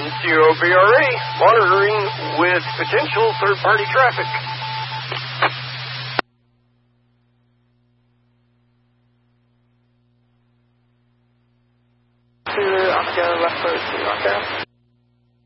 COBRA, monitoring with potential third-party traffic. To Oscar, left coast to Oscar.